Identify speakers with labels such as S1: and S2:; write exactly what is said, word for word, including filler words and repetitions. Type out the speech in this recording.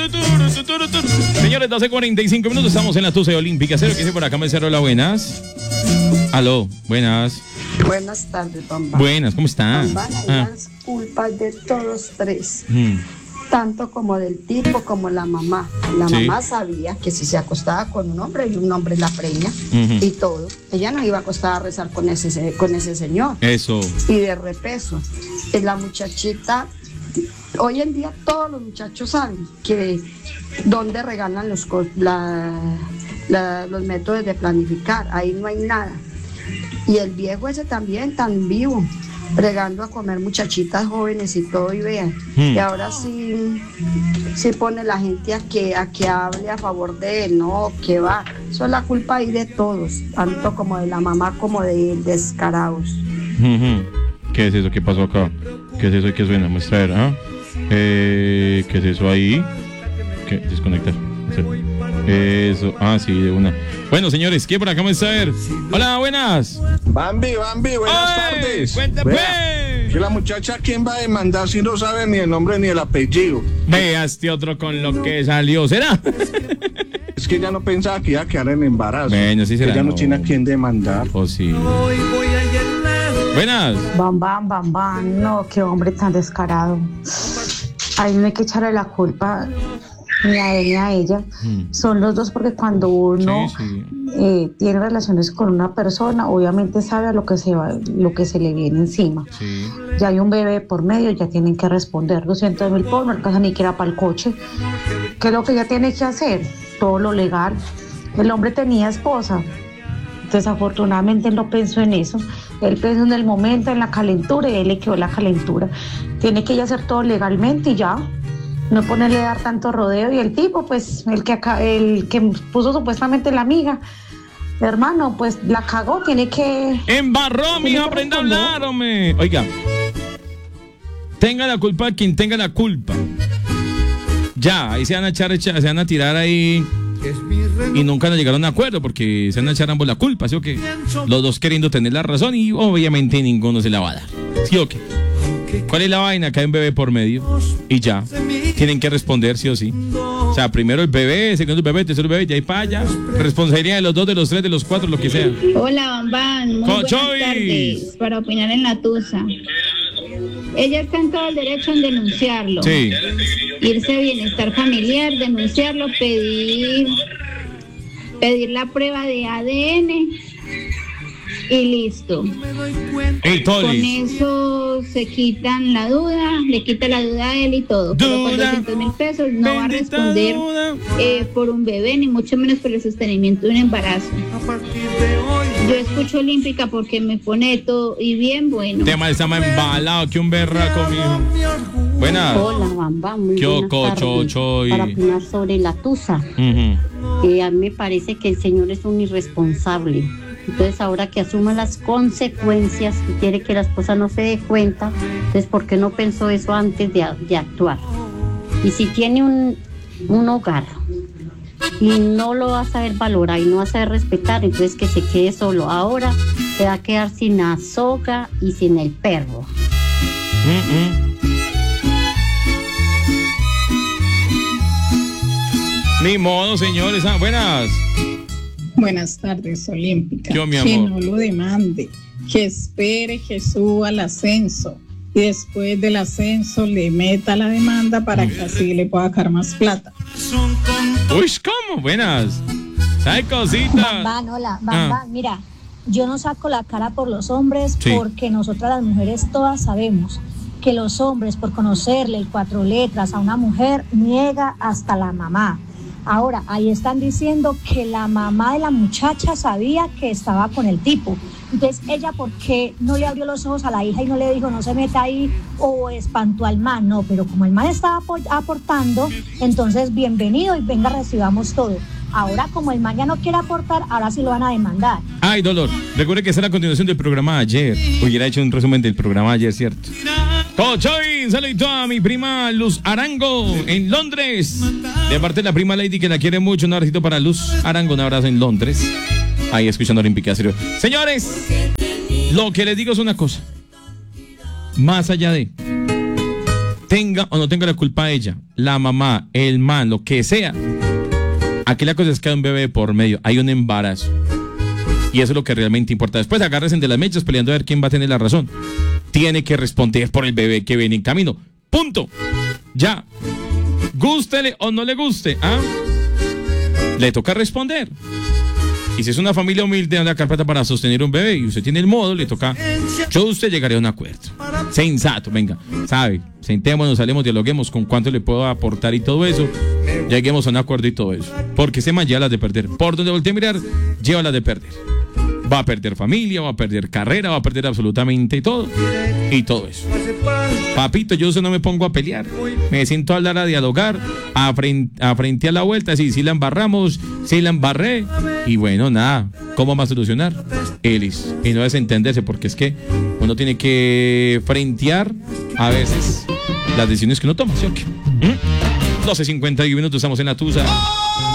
S1: Señores, doce cuarenta y cinco minutos, estamos en la Tusa Olímpica. Cero que dice por acá, me cerró la buenas. Aló, buenas.
S2: Buenas tardes, Bamba.
S1: Buenas, ¿cómo está?
S2: Bamba, hay
S1: Ah.
S2: las culpas de todos tres.
S1: Mm.
S2: Tanto como del tipo como la mamá. La
S1: Sí.
S2: mamá sabía que si se acostaba con un hombre y un hombre la preña
S1: Ujú.
S2: y todo, ella no iba a acostar a rezar con ese, con ese señor.
S1: Eso.
S2: Y de repeso, eh, la muchachita, hoy en día todos los muchachos saben que dónde regalan los, co- la- la- los métodos de planificar, ahí no hay nada. Y el viejo ese también tan vivo, bregando a comer muchachitas jóvenes y todo, y vean.
S1: Hmm.
S2: Y ahora sí, sí pone la gente a que, a que hable a favor de él, no, que va. Eso es la culpa ahí de todos, tanto como de la mamá como de él, descarados.
S1: Ujú. ¿Qué es eso? ¿Qué pasó acá? ¿Qué es eso que suena? Muestra, a ver, ¿ah? Eh, ¿qué es eso ahí? ¿Qué? Desconectar. Eso, ah, sí, de una. Bueno, señores, ¿qué por acá me está a ver? Hola, buenas.
S3: Bambi, Bambi, buenas
S1: ¡Ay!
S3: tardes.
S1: Cuéntame.
S3: Vea, que la muchacha, ¿quién va a demandar si no sabe ni el nombre ni el apellido?
S1: Vea este otro con lo que salió, ¿será?
S3: Es que ella no pensaba que iba a quedar en embarazo.
S1: Bueno, sí será,
S3: Ella no,
S1: no.
S3: tiene a quién demandar.
S1: ¿O sí? Buenas.
S4: Bam, bam, bam, bam. No, qué hombre tan descarado. Ahí no hay que echarle la culpa ni a él ni a ella.
S1: Mm.
S4: Son los dos, porque cuando uno
S1: Sí, sí.
S4: eh, tiene relaciones con una persona, obviamente sabe a lo que se va, lo que se le viene encima.
S1: Sí.
S4: Ya hay un bebé por medio, ya tienen que responder doscientos mil por no alcanza ni siquiera para el coche. ¿Qué es lo que ella tiene que hacer? Todo lo legal. El hombre tenía esposa. Desafortunadamente él no pensó en eso. Él pensó en el momento, en la calentura, y a él le quedó la calentura. Tiene que ella hacer todo legalmente y ya. No ponerle a dar tanto rodeo. Y el tipo, pues, el que, acá, el que puso supuestamente la amiga, hermano, pues la cagó, tiene que...
S1: Embarró, mija, aprenda a hablar, hombre. Oiga, tenga la culpa quien tenga la culpa. Ya, ahí se van a echar, echa- se van a tirar ahí y nunca nos llegaron a acuerdo porque se van a echar ambos la culpa, ¿sí o qué? Los dos queriendo tener la razón y obviamente ninguno se la va a dar, ¿sí o qué? ¿Cuál es la vaina? Acá hay un bebé por medio y ya, tienen que responder sí o sí. O sea, primero el bebé, segundo el bebé, tercero el bebé, de ahí para allá. Responsabilidad de los dos, de los tres, de los cuatro, lo que sea.
S5: Hola, Bambán. Muy buenas
S1: Cochoy.
S5: tardes. Para opinar en la Tusa. Ella está en todo el derecho en denunciarlo.
S1: Sí.
S5: Irse a bienestar familiar, denunciarlo, pedir, pedir la prueba de A D N y listo.
S1: Hey,
S5: Con
S1: Tolis.
S5: eso se quitan la duda, le quita la duda a él y todo. Pero con
S1: Duda.
S5: doscientos mil pesos no va a
S1: Bendita
S5: responder
S1: duda.
S5: eh, por un bebé, ni mucho menos por el sostenimiento de un embarazo. Yo escucho Olímpica porque me pone todo y bien bueno.
S1: Tema está más embalado que un berraco, mijo. Buenas.
S6: Hola, Bamba, muy
S1: ¿Qué
S6: buenas
S1: oco,
S6: tardes.
S1: chocho, y-
S6: Para opinar sobre la tusa,
S1: Ujú.
S6: eh, a mí me parece que el señor es un irresponsable. Entonces, ahora que asuma las consecuencias y quiere que la esposa no se dé cuenta, entonces, ¿por qué no pensó eso antes de, de actuar? Y si tiene un, un hogar y no lo va a saber valorar y no va a saber respetar, entonces que se quede solo. Ahora se va a quedar sin la soga y sin el perro.
S1: Mm, mm. Ni modo, señores. Ah, buenas.
S7: Buenas tardes, Olímpica.
S1: Yo, mi
S7: Que
S1: amor.
S7: no lo demande, que espere que suba al ascenso y después del ascenso le meta la demanda para que así le pueda sacar más plata.
S1: Uy, ¿cómo? Buenas. Ay, cosita.
S8: Bambán, hola, Bambán,
S1: Ah.
S8: mira, yo no saco la cara por los hombres
S1: Sí.
S8: porque nosotras las mujeres todas sabemos que los hombres, por conocerle el cuatro letras a una mujer, niega hasta la mamá. Ahora, ahí están diciendo que la mamá de la muchacha sabía que estaba con el tipo. Entonces, ella, ¿por qué no le abrió los ojos a la hija y no le dijo, no se meta ahí, o espantó al man? No, pero como el man estaba apo- aportando, entonces, bienvenido y venga, recibamos todo. Ahora, como el man ya no quiere aportar, ahora sí lo van a demandar.
S1: Ay, dolor. Recuerde que esa es la continuación del programa de ayer. Hubiera hecho un resumen del programa de ayer, ¿cierto? Cochoy, un saludito a mi prima Luz Arango en Londres. De parte de la prima Lady que la quiere mucho, un abracito para Luz Arango, un abrazo en Londres. Ahí escuchando Olímpica Serio. Señores, lo que les digo es una cosa. Más allá de tenga o no tenga la culpa ella, la mamá, el man, lo que sea. Aquí la cosa es que hay un bebé por medio, hay un embarazo. Y eso es lo que realmente importa. Después agárrense de las mechas peleando a ver quién va a tener la razón. Tiene que responder por el bebé que viene en camino. Punto. Ya. Gústele o no le guste, ¿ah? Le toca responder. Y si es una familia humilde, anda a carpeta para sostener un bebé y usted tiene el modo, le toca. Yo usted llegaré a un acuerdo. Sensato, venga, sabe, sentémonos, salemos, dialoguemos con cuánto le puedo aportar y todo eso. Lleguemos a un acuerdo y todo eso. Porque ese man lleva las de perder. Por donde voltee a mirar, lleva las de perder. Va a perder familia, va a perder carrera, va a perder absolutamente todo. Y todo eso. Papito, yo eso no me pongo a pelear. Me siento a hablar, a dialogar, a, frente, a frente a la vuelta. Si, si la embarramos, si la embarré. Y bueno, nada, ¿cómo va a solucionar? Elis. Y no desentenderse, porque es que uno tiene que frentear a veces las decisiones que uno toma, ¿sí o qué? ¿Mm? doce cincuenta y uno minutos, estamos en la Tusa.